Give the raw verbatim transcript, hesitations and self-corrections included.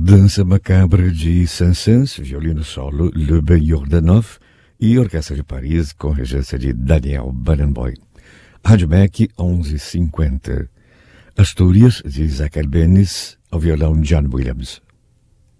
Dança Macabra de Saint-Saëns, violino solo, Lube Jordanov e Orquestra de Paris com regência de Daniel Barenboim. Rádio M E C onze e cinquenta. Astúrias de Isaac Albéniz, ao violão John Williams.